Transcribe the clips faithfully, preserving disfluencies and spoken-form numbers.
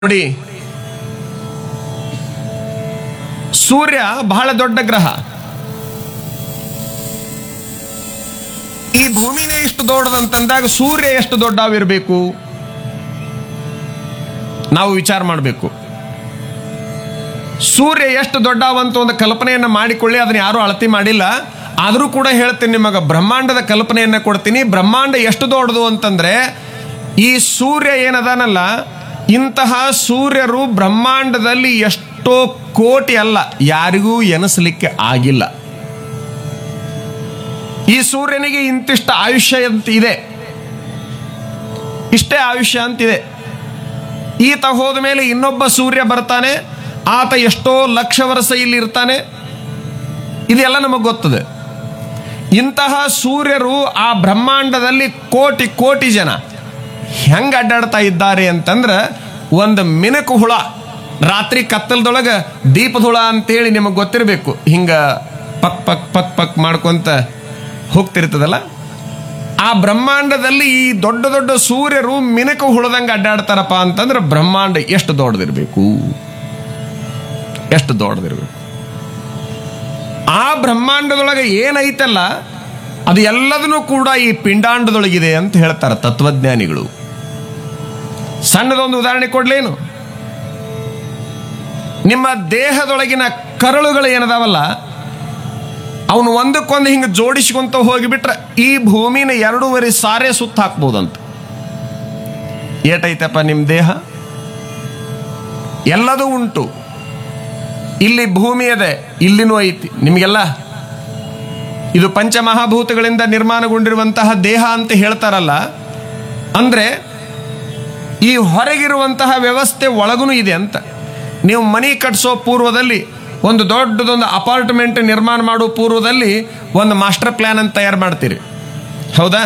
ನೋಡಿ, ಸೂರ್ಯ ಬಹಳ ದೊಡ್ಡ ಗ್ರಹ. ಈ ಭೂಮಿನೇ ಇಷ್ಟು ದೊಡ್ಡದಂತಂದಾಗ ಸೂರ್ಯ ಎಷ್ಟು ದೊಡ್ಡವಿರಬೇಕು ನಾವು ವಿಚಾರ ಮಾಡಬೇಕು. ಸೂರ್ಯ ಎಷ್ಟು ದೊಡ್ಡವಂತ ಒಂದು ಕಲ್ಪನೆಯನ್ನ ಮಾಡಿಕೊಳ್ಳಿ. ಅದನ್ನ ಯಾರು ಅಳತಿ ಮಾಡಿಲ್ಲ. ಆದರೂ ಕೂಡ ಹೇಳ್ತೀನಿ ನಿಮಗೆ, ಬ್ರಹ್ಮಾಂಡದ ಕಲ್ಪನೆಯನ್ನ ಕೊಡ್ತೀನಿ. ಬ್ರಹ್ಮಾಂಡ ಎಷ್ಟು ದೊಡ್ಡದು ಅಂತಂದ್ರೆ, ಈ ಸೂರ್ಯ ಏನದಾನಲ್ಲ, ಇಂತಹ ಸೂರ್ಯರು ಬ್ರಹ್ಮಾಂಡದಲ್ಲಿ ಎಷ್ಟೋ ಕೋಟಿ ಅಲ್ಲ, ಯಾರಿಗೂ ಎನಿಸಲಿಕ್ಕೆ ಆಗಿಲ್ಲ. ಈ ಸೂರ್ಯನಿಗೆ ಇಂತಿಷ್ಟು ಆಯುಷ್ಯ ಅಂತ ಇದೆ, ಇಷ್ಟೇ ಆಯುಷ್ಯ ಅಂತಿದೆ. ಈತ ಹೋದ ಮೇಲೆ ಇನ್ನೊಬ್ಬ ಸೂರ್ಯ ಬರ್ತಾನೆ, ಆತ ಎಷ್ಟೋ ಲಕ್ಷ ವರ್ಷ ಇಲ್ಲಿ ಇರ್ತಾನೆ. ಇದೆಲ್ಲ ನಮಗೆ ಗೊತ್ತದೆ. ಇಂತಹ ಸೂರ್ಯರು ಆ ಬ್ರಹ್ಮಾಂಡದಲ್ಲಿ ಕೋಟಿ ಕೋಟಿ ಜನ ಹೆಂಗ ಅಡ್ಡಾಡ್ತಾ ಇದ್ದಾರೆ ಅಂತಂದ್ರೆ, ಒಂದು ಮಿನಕು ಹುಳ ರಾತ್ರಿ ಕತ್ತಲದೊಳಗೆ ದೀಪದ ಹುಳ ಅಂತೇಳಿ ನಿಮಗೆ ಗೊತ್ತಿರಬೇಕು. ಹಿಂಗ ಪಕ್ ಪಕ್ ಪಕ್ ಪಕ್ ಮಾಡ್ಕೊಂತ ಹೋಗ್ತಿರ್ತದಲ್ಲ, ಆ ಬ್ರಹ್ಮಾಂಡದಲ್ಲಿ ಈ ದೊಡ್ಡ ದೊಡ್ಡ ಸೂರ್ಯರು ಮಿನಕು ಹುಳದಂಗೆ ಅಡ್ಡಾಡ್ತಾರಪ್ಪ ಅಂತಂದ್ರೆ ಬ್ರಹ್ಮಾಂಡ ಎಷ್ಟು ದೊಡ್ಡದಿರ್ಬೇಕು, ಎಷ್ಟು ದೊಡ್ಡದಿರ್ಬೇಕು. ಆ ಬ್ರಹ್ಮಾಂಡದೊಳಗೆ ಏನೈತಲ್ಲ, ಅದು ಎಲ್ಲದನ್ನೂ ಕೂಡ ಈ ಪಿಂಡಾಂಡದೊಳಗಿದೆ ಅಂತ ಹೇಳ್ತಾರೆ ತತ್ವಜ್ಞಾನಿಗಳು. ಸಣ್ಣದೊಂದು ಉದಾಹರಣೆ ಕೊಡ್ಲೇನು? ನಿಮ್ಮ ದೇಹದೊಳಗಿನ ಕರಳುಗಳು ಏನದಾವಲ್ಲ, ಅವನು ಒಂದಕ್ಕೊಂದು ಹಿಂಗೆ ಜೋಡಿಸ್ಕೊಂತ ಹೋಗಿಬಿಟ್ರೆ ಈ ಭೂಮಿನ ಎರಡೂವರೆ ಸಾರೆ ಸುತ್ತ ಹಾಕ್ಬೋದಂತ. ಏಟೈತಪ್ಪ ನಿಮ್ಮ ದೇಹ? ಎಲ್ಲದೂ ಉಂಟು. ಇಲ್ಲಿ ಭೂಮಿ ಅದೆ, ಇಲ್ಲಿನೂ ಐತಿ. ನಿಮಗೆಲ್ಲ ಇದು ಪಂಚಮಹಾಭೂತಗಳಿಂದ ನಿರ್ಮಾಣಗೊಂಡಿರುವಂತಹ ದೇಹ ಅಂತ ಹೇಳ್ತಾರಲ್ಲ, ಅಂದ್ರೆ ಈ ಹೊರಗಿರುವಂತಹ ವ್ಯವಸ್ಥೆ ಒಳಗೂ ಇದೆ ಅಂತ. ನೀವು ಮನೆ ಕಟ್ಸೋ ಪೂರ್ವದಲ್ಲಿ, ಒಂದು ದೊಡ್ಡದೊಂದು ಅಪಾರ್ಟ್ಮೆಂಟ್ ನಿರ್ಮಾಣ ಮಾಡೋ ಪೂರ್ವದಲ್ಲಿ ಒಂದು ಮಾಸ್ಟರ್ ಪ್ಲಾನ್ ಅಂತ ತಯಾರು ಮಾಡ್ತೀರಿ, ಹೌದಾ?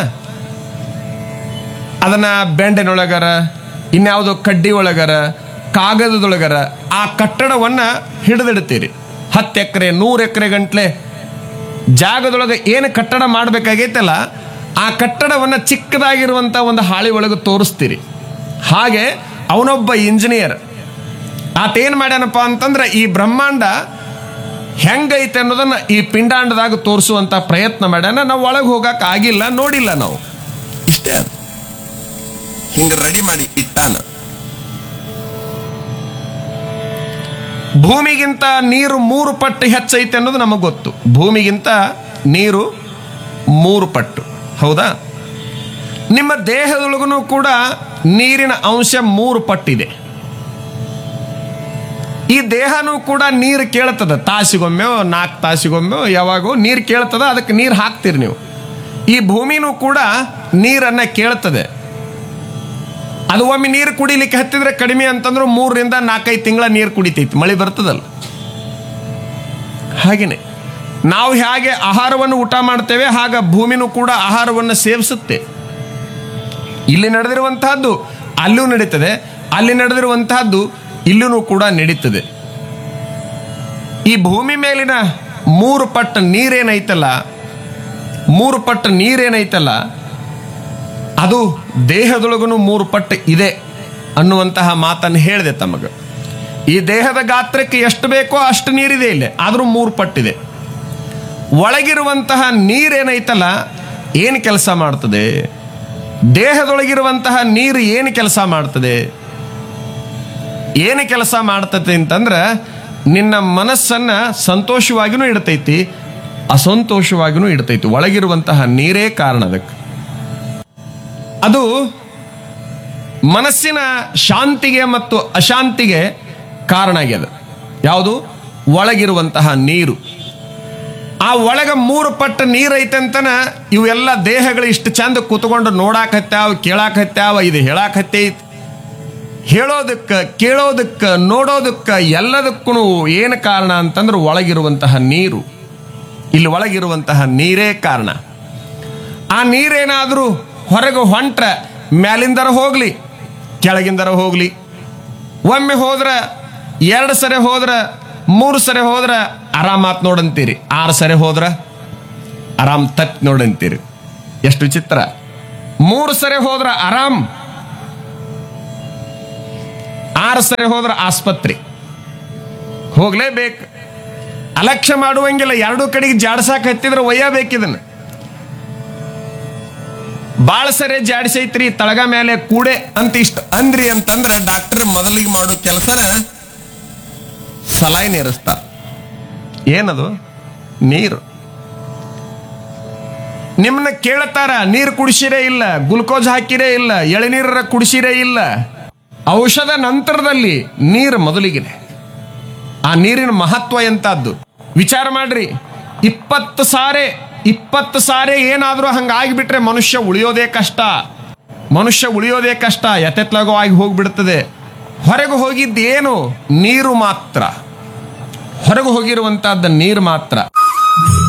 ಅದನ್ನ ಬೆಂಡಿನೊಳಗರ, ಇನ್ಯಾವುದೋ ಕಡ್ಡಿ ಒಳಗರ, ಕಾಗದದೊಳಗರ ಆ ಕಟ್ಟಡವನ್ನ ಹಿಡಿದಿಡ್ತೀರಿ. ಹತ್ತು ಎಕರೆ ನೂರು ಎಕರೆ ಗಂಟ್ಲೆ ಜಾಗದೊಳಗೆ ಏನು ಕಟ್ಟಡ ಮಾಡಬೇಕಾಗೈತಲ್ಲ, ಆ ಕಟ್ಟಡವನ್ನ ಚಿಕ್ಕದಾಗಿರುವಂತ ಒಂದು ಹಾಳಿ ಒಳಗೆ ತೋರಿಸ್ತೀರಿ. ಹಾಗೆ ಅವನೊಬ್ಬ ಇಂಜಿನಿಯರ್, ಆತೇನ್ ಮಾಡ್ಯಾನಪ್ಪ ಅಂತಂದ್ರೆ ಈ ಬ್ರಹ್ಮಾಂಡ ಹೆಂಗೈತೆ ಅನ್ನೋದನ್ನ ಈ ಪಿಂಡಾಂಡದಾಗ ತೋರಿಸುವಂತ ಪ್ರಯತ್ನ ಮಾಡ್ಯಾನ. ನಾವು ಒಳಗೆ ಹೋಗಕ್ ಆಗಿಲ್ಲ, ನೋಡಿಲ್ಲ ನಾವು, ಇಷ್ಟೇ. ಹಿಂಗ ರೆಡಿ ಮಾಡಿ ಇಟ್ಟಾನ. ಭೂಮಿಗಿಂತ ನೀರು ಮೂರು ಪಟ್ಟು ಹೆಚ್ಚೈತೆ ಅನ್ನೋದು ನಮಗೆ ಗೊತ್ತು. ಭೂಮಿಗಿಂತ ನೀರು ಮೂರು ಪಟ್ಟು, ಹೌದಾ? ನಿಮ್ಮ ದೇಹದೊಳಗೂ ಕೂಡ ನೀರಿನ ಅಂಶ ಮೂರು ಪಟ್ಟಿದೆ. ಈ ದೇಹನೂ ಕೂಡ ನೀರು ಕೇಳ್ತದ, ತಾಸಿಗೊಮ್ಮೆ ನಾಲ್ಕು ತಾಸಿಗೊಮ್ಮೆ ಯಾವಾಗೋ ನೀರು ಕೇಳ್ತದ, ಅದಕ್ಕೆ ನೀರು ಹಾಕ್ತೀರಿ ನೀವು. ಈ ಭೂಮಿನೂ ಕೂಡ ನೀರನ್ನ ಕೇಳ್ತದೆ. ಅದು ಒಮ್ಮೆ ನೀರು ಕುಡಿಲಿಕ್ಕೆ ಹತ್ತಿದ್ರೆ ಕಡಿಮೆ ಅಂತಂದ್ರೆ ಮೂರರಿಂದ ನಾಲ್ಕೈದು ತಿಂಗಳ ನೀರು ಕುಡಿತೈತಿ, ಮಳೆ ಬರ್ತದಲ್ಲ. ಹಾಗೇನೆ ನಾವು ಹೇಗೆ ಆಹಾರವನ್ನು ಊಟ ಮಾಡ್ತೇವೆ, ಹಾಗ ಭೂಮಿನೂ ಕೂಡ ಆಹಾರವನ್ನು ಸೇವಿಸುತ್ತೆ. ಇಲ್ಲಿ ನಡೆದಿರುವಂತಹದ್ದು ಅಲ್ಲೂ ನಡೀತದೆ, ಅಲ್ಲಿ ನಡೆದಿರುವಂತಹದ್ದು ಇಲ್ಲೂ ಕೂಡ ನಡೀತದೆ. ಈ ಭೂಮಿ ಮೇಲಿನ ಮೂರು ಪಟ್ಟು ನೀರೇನೈತಲ್ಲ, ಮೂರು ಪಟ್ಟು ನೀರೇನೈತಲ್ಲ ಅದು ದೇಹದೊಳಗೂ ಮೂರು ಪಟ್ಟು ಇದೆ ಅನ್ನುವಂತಹ ಮಾತನ್ನು ಹೇಳಿದೆ ತಮಗೆ. ಈ ದೇಹದ ಗಾತ್ರಕ್ಕೆ ಎಷ್ಟು ಬೇಕೋ ಅಷ್ಟು ನೀರಿದೆ ಇಲ್ಲಿ, ಆದರೂ ಮೂರು ಪಟ್ಟಿದೆ. ಒಳಗಿರುವಂತಹ ನೀರೇನೈತಲ್ಲ ಏನು ಕೆಲಸ ಮಾಡ್ತದೆ? ದೇಹದೊಳಗಿರುವಂತಹ ನೀರು ಏನು ಕೆಲಸ ಮಾಡ್ತದೆ? ಏನು ಕೆಲಸ ಮಾಡ್ತದೆ ಅಂತಂದ್ರೆ, ನಿನ್ನ ಮನಸ್ಸನ್ನ ಸಂತೋಷವಾಗಿನೂ ಇಡ್ತೈತಿ, ಅಸಂತೋಷವಾಗಿನೂ ಇಡ್ತೈತಿ. ಒಳಗಿರುವಂತಹ ನೀರೇ ಕಾರಣ ಅದಕ್ಕೆ. ಅದು ಮನಸ್ಸಿನ ಶಾಂತಿಗೆ ಮತ್ತು ಅಶಾಂತಿಗೆ ಕಾರಣ ಆಗ್ಯದ. ಯಾವುದು? ಒಳಗಿರುವಂತಹ ನೀರು. ಆ ಒಳಗ ಮೂರು ಪಟ್ಟು ನೀರೈತೆ ಅಂತನ ಇವೆಲ್ಲ ದೇಹಗಳು ಇಷ್ಟು ಚಂದ ಕೂತ್ಕೊಂಡು ನೋಡಾಕತ್ಯಾವ, ಕೇಳಾಕತ್ಯಾವ, ಇದು ಹೇಳಾಕತ್ತೈತಿ. ಹೇಳೋದಕ್ಕೆ, ಕೇಳೋದಕ್ಕೆ, ನೋಡೋದಕ್ಕೆ ಎಲ್ಲದಕ್ಕೂ ಏನು ಕಾರಣ ಅಂತಂದ್ರೆ ಒಳಗಿರುವಂತಹ ನೀರು. ಇಲ್ಲಿ ಒಳಗಿರುವಂತಹ ನೀರೇ ಕಾರಣ. ಆ ನೀರೇನಾದರೂ ಹೊರಗೆ ಹೊಂಟ್ರೆ ಮ್ಯಾಲಿಂದರ ಹೋಗ್ಲಿ ಕೆಳಗಿಂದರ ಹೋಗ್ಲಿ, ಒಮ್ಮೆ ಹೋದ್ರ, ಎರಡು ಸರಿ ಹೋದ್ರ, ಮೂರು ಸರಿ ಹೋದ್ರ ಆರಾಮಾತ್ ನೋಡಂತೀರಿ, ಆರು ಸರಿ ಹೋದ್ರ ಆರಾಮ್ ತಪ್ಪಿ ನೋಡಂತೀರಿ. ಎಷ್ಟು ವಿಚಿತ್ರ! ಮೂರು ಸರಿ ಹೋದ್ರ ಆರಾಮ್, ಆರು ಸರಿ ಹೋದ್ರೆ ಆಸ್ಪತ್ರೆ ಹೋಗ್ಲೇಬೇಕು. ಅಲಕ್ಷ್ಯ ಮಾಡುವಂಗಿಲ್ಲ, ಎರಡೂ ಕಡೆಗೆ ಜಾಡ್ಸಾಕ್ ಹತ್ತಿದ್ರೆ ಒಯ್ಯಬೇಕಿದನ್ನ. ಬಾಳ ಸರಿ ಜಾಡಿಸೈತ್ರಿ ತಳಗ ಮೇಲೆ ಕೂಡೆ ಅಂತ ಇಷ್ಟ ಅಂದ್ರಿ ಅಂತಂದ್ರೆ ಡಾಕ್ಟರ್ ಮೊದಲಿಗೆ ಮಾಡೋ ಕೆಲಸನ ಸಲೈನ್ ಇರಿಸ್ತಾರ. ಏನದು? ನೀರು. ನಿಮ್ಮನ್ನ ಕೇಳ್ತಾರ, ನೀರು ಕುಡಿಸಿರೇ ಇಲ್ಲ, ಗ್ಲುಕೋಸ್ ಹಾಕಿರೇ ಇಲ್ಲ, ಎಳೆನೀರ ಕುಡಿಸಿರೇ ಇಲ್ಲ. ಔಷಧ ನಂತರದಲ್ಲಿ ನೀರು ಮೊದಲಿಗೆ. ಆ ನೀರಿನ ಮಹತ್ವ ಎಂತದ್ದು ವಿಚಾರ ಮಾಡ್ರಿ. ಇಪ್ಪತ್ತು ಸಾರೆ ಇಪ್ಪತ್ತು ಸಾರೆ ಏನಾದ್ರೂ ಹಂಗಾಗಿಬಿಟ್ರೆ ಮನುಷ್ಯ ಉಳಿಯೋದೇ ಕಷ್ಟ. ಮನುಷ್ಯ ಉಳಿಯೋದೇ ಕಷ್ಟ. ಎತ್ತೆತ್ಲಾಗೋ ಆಗಿ ಹೋಗ್ಬಿಡ್ತದೆ. ಹೊರಗೆ ಹೋಗಿದ್ದೇನು? ನೀರು ಮಾತ್ರ. ಹೊರಗೆ ಹೋಗಿರುವಂತಹದ್ದು ನೀರು ಮಾತ್ರ.